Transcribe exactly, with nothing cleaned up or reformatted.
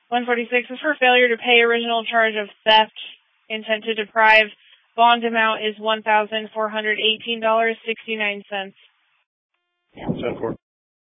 one forty-six is for failure to pay original charge of theft, intent to deprive. Bond amount is one thousand four hundred eighteen dollars and sixty-nine cents. ten four.